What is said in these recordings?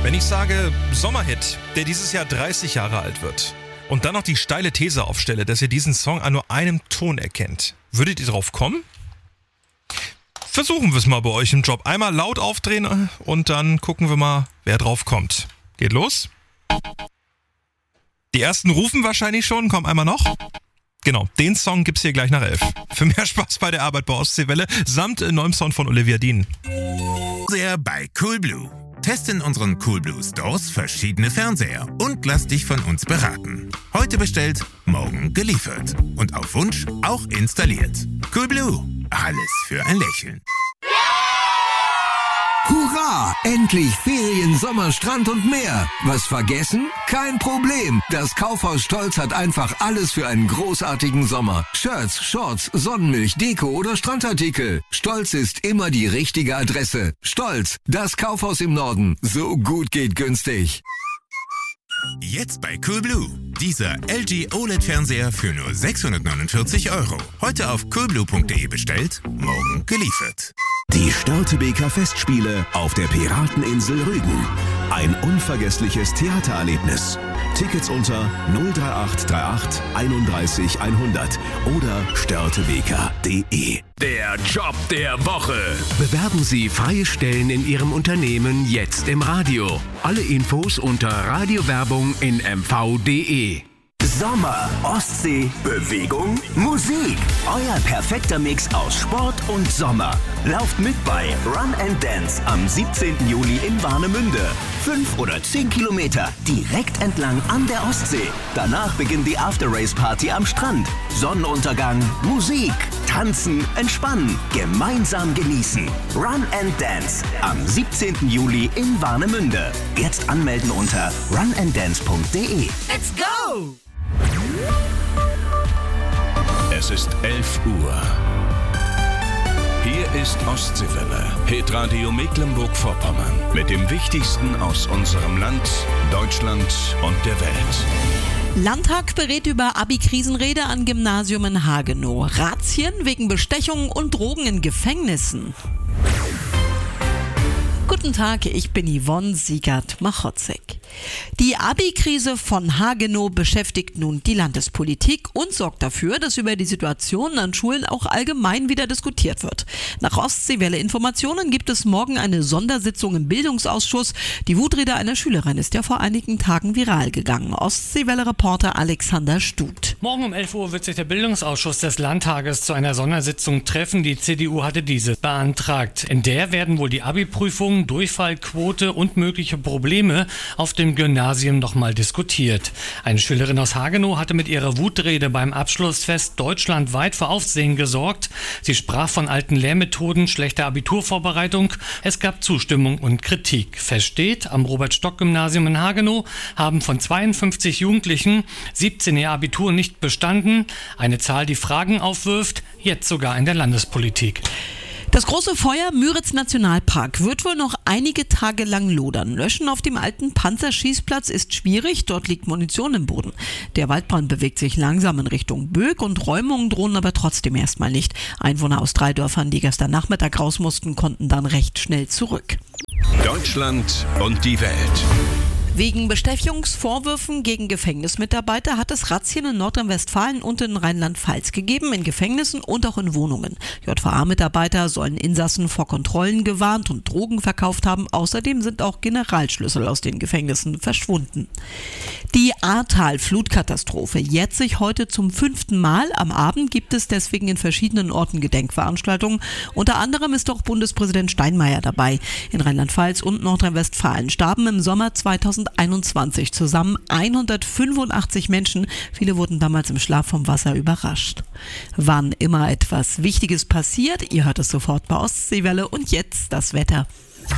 Wenn ich sage Sommerhit, der dieses Jahr 30 Jahre alt wird und dann noch die steile These aufstelle, dass ihr diesen Song an nur einem Ton erkennt, würdet ihr drauf kommen? Versuchen wir es mal bei euch im Job. Einmal laut aufdrehen und dann gucken wir mal, wer drauf kommt. Geht los. Die ersten rufen wahrscheinlich schon. Komm, einmal noch. Genau, den Song gibt's hier gleich nach 11. Für mehr Spaß bei der Arbeit bei Ostseewelle samt neuem Sound von Olivia Dean. Sehr bei Coolblue. Teste in unseren Coolblue Stores verschiedene Fernseher und lass dich von uns beraten. Heute bestellt, morgen geliefert. Und auf Wunsch auch installiert. Coolblue. Alles für ein Lächeln. Hurra! Endlich Ferien, Sommer, Strand und mehr. Was vergessen? Kein Problem. Das Kaufhaus Stolz hat einfach alles für einen großartigen Sommer. Shirts, Shorts, Sonnenmilch, Deko oder Strandartikel. Stolz ist immer die richtige Adresse. Stolz, das Kaufhaus im Norden. So gut geht günstig. Jetzt bei Coolblue. Dieser LG OLED-Fernseher für nur 649 €. Heute auf coolblue.de bestellt, morgen geliefert. Die Störtebeker Festspiele auf der Pirateninsel Rügen. Ein unvergessliches Theatererlebnis. Tickets unter 03838 31 100 oder störtebeker.de. Der Job der Woche. Bewerben Sie freie Stellen in Ihrem Unternehmen jetzt im Radio. Alle Infos unter Radiowerbung in mv.de. Sommer, Ostsee, Bewegung, Musik. Euer perfekter Mix aus Sport und Sommer. Lauft mit bei Run and Dance am 17. Juli in Warnemünde. 5 oder 10 Kilometer direkt entlang an der Ostsee. Danach beginnt die After-Race-Party am Strand. Sonnenuntergang, Musik, tanzen, entspannen, gemeinsam genießen. Run and Dance am 17. Juli in Warnemünde. Jetzt anmelden unter runanddance.de. Let's go! Es ist 11 Uhr. Hier ist Ostseewelle, Hitradio Mecklenburg-Vorpommern. Mit dem Wichtigsten aus unserem Land, Deutschland und der Welt. Landtag berät über Abi-Krisenrede an Gymnasium in Hagenow. Razzien wegen Bestechung und Drogen in Gefängnissen. Guten Tag, ich bin Yvonne Siegert-Machotzek. Die Abi-Krise von Hagenow beschäftigt nun die Landespolitik und sorgt dafür, dass über die Situation an Schulen auch allgemein wieder diskutiert wird. Nach Ostseewelle-Informationen gibt es morgen eine Sondersitzung im Bildungsausschuss. Die Wutrede einer Schülerin ist ja vor einigen Tagen viral gegangen. Ostseewelle-Reporter Alexander Stut. Morgen um 11 Uhr wird sich der Bildungsausschuss des Landtages zu einer Sondersitzung treffen. Die CDU hatte diese beantragt. In der werden wohl die Abi-Prüfungen, Durchfallquote und mögliche Probleme auf dem Gymnasium nochmal diskutiert. Eine Schülerin aus Hagenow hatte mit ihrer Wutrede beim Abschlussfest deutschlandweit für Aufsehen gesorgt. Sie sprach von alten Lehrmethoden, schlechter Abiturvorbereitung. Es gab Zustimmung und Kritik. Fest steht, am Robert-Stock-Gymnasium in Hagenow haben von 52 Jugendlichen 17 ihr Abitur nicht bestanden. Eine Zahl, die Fragen aufwirft, jetzt sogar in der Landespolitik. Das große Feuer Müritz Nationalpark wird wohl noch einige Tage lang lodern. Löschen auf dem alten Panzerschießplatz ist schwierig, dort liegt Munition im Boden. Der Waldbrand bewegt sich langsam in Richtung Böck und Räumungen drohen aber trotzdem erstmal nicht. Einwohner aus 3 Dörfern, die gestern Nachmittag raus mussten, konnten dann recht schnell zurück. Deutschland und die Welt. Wegen Bestechungsvorwürfen gegen Gefängnismitarbeiter hat es Razzien in Nordrhein-Westfalen und in Rheinland-Pfalz gegeben, in Gefängnissen und auch in Wohnungen. JVA-Mitarbeiter sollen Insassen vor Kontrollen gewarnt und Drogen verkauft haben. Außerdem sind auch Generalschlüssel aus den Gefängnissen verschwunden. Die Ahrtal-Flutkatastrophe jährt sich heute zum 5. Mal. Am Abend gibt es deswegen in verschiedenen Orten Gedenkveranstaltungen. Unter anderem ist auch Bundespräsident Steinmeier dabei. In Rheinland-Pfalz und Nordrhein-Westfalen starben im Sommer 2021 zusammen 185 Menschen. Viele wurden damals im Schlaf vom Wasser überrascht. Wann immer etwas Wichtiges passiert, ihr hört es sofort bei Ostseewelle und jetzt das Wetter.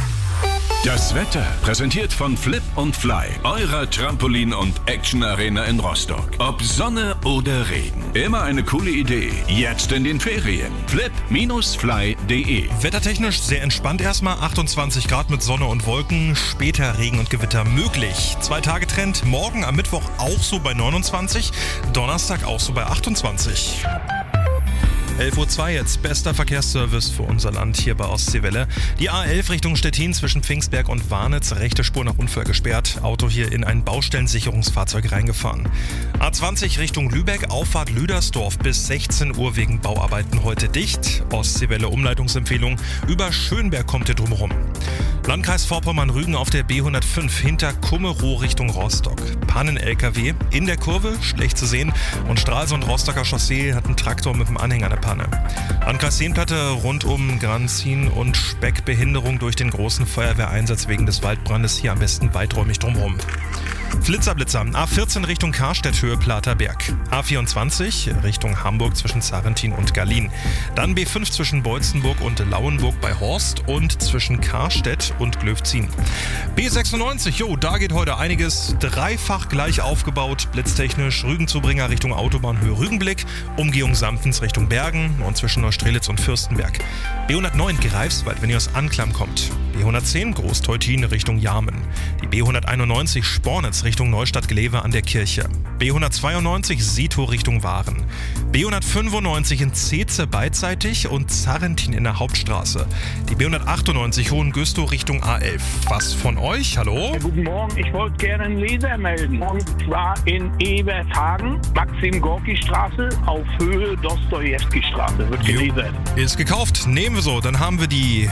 Das Wetter präsentiert von Flip und Fly, eurer Trampolin- und Action-Arena in Rostock. Ob Sonne oder Regen, immer eine coole Idee. Jetzt in den Ferien. Flip-fly.de. Wettertechnisch sehr entspannt erstmal. 28 Grad mit Sonne und Wolken. Später Regen und Gewitter möglich. 2-Tage-Trend. Morgen am Mittwoch auch so bei 29. Donnerstag auch so bei 28. 11:02 Uhr jetzt, bester Verkehrsservice für unser Land hier bei Ostseewelle. Die A11 Richtung Stettin zwischen Pfingstberg und Warnitz, rechte Spur nach Unfall gesperrt, Auto hier in ein Baustellensicherungsfahrzeug reingefahren. A20 Richtung Lübeck, Auffahrt Lüdersdorf bis 16 Uhr wegen Bauarbeiten heute dicht. Ostseewelle Umleitungsempfehlung, über Schönberg kommt ihr drumherum. Landkreis Vorpommern-Rügen auf der B105 hinter Kummerow Richtung Rostock. Pannen-LKW in der Kurve, schlecht zu sehen, und Stralsund-Rostocker Chaussee hat ein Traktor mit dem Anhänger eine Panne. Landkreis Seenplatte rund um Granzin und Speck, Behinderung durch den großen Feuerwehreinsatz wegen des Waldbrandes, hier am besten weiträumig drumherum. Flitzer, A14 Richtung Karstedt, Höhe Platerberg. A24 Richtung Hamburg zwischen Sarrentin und Gallien. Dann B5 zwischen Beutzenburg und Lauenburg bei Horst und zwischen Karstedt und Glöfzin. B96, da geht heute einiges. Dreifach gleich aufgebaut, blitztechnisch. Rügenzubringer Richtung Autobahnhöhe Rügenblick. Umgehung Samtens Richtung Bergen und zwischen Neustrelitz und Fürstenberg. B109 Greifswald, wenn ihr aus Anklam kommt. B110 Großteutin Richtung Jarmen. Die B191 Spornitz Richtung Neustadt-Glewe an der Kirche. B192 Sito Richtung Waren. B195 in Zeetze beidseitig und Zarrentin in der Hauptstraße. Die B198 Hohengüstow Richtung A11. Was von euch? Hallo? Ja, guten Morgen, ich wollte gerne einen Leser melden. Und zwar in Ebershagen, Maxim-Gorki-Straße auf Höhe Dostojewski-Straße. Wird gelasert. Ist gekauft. Nehmen wir so. Dann haben wir die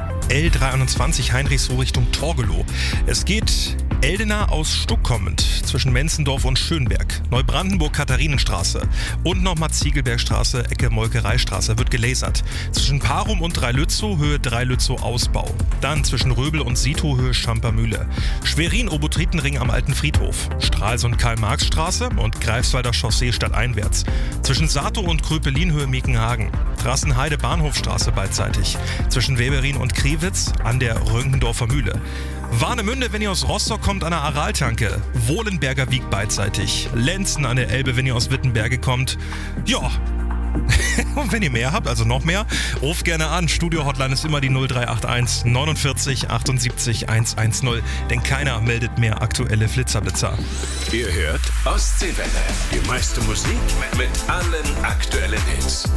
L321 Heinrichsruh Richtung Torgelow. Es geht Eldena aus Stuck kommend zwischen Menzendorf und Schönberg. Neubrandenburg Katharinenstraße und nochmal Ziegelbergstraße, Ecke Molkereistraße wird gelasert. Zwischen Parum und Dreilützow, Höhe Dreilützow Ausbau. Dann zwischen Röbel und Sito, Höhe Schampermühle. Schwerin Obotritenring am Alten Friedhof. Stralsund Karl-Marx-Straße und Greifswalder Chaussee stadteinwärts. Zwischen Sato und Kröpelin, Höhe Miekenhagen. Trassenheide Bahnhofstraße beidseitig. Zwischen Weberin und Kriwitz an der Rönkendorfer Mühle. Warnemünde, wenn ihr aus Rostock kommt, an der Araltanke. Wohlenberger Wieg beidseitig. Lenzen an der Elbe, wenn ihr aus Wittenberge kommt. Ja. Und wenn ihr mehr habt, also noch mehr, ruft gerne an. Studio-Hotline ist immer die 0381 49 78 110, denn keiner meldet mehr aktuelle Flitzerblitzer. Ihr hört Ostseewelle. Die meiste Musik mit allen aktuellen Hits.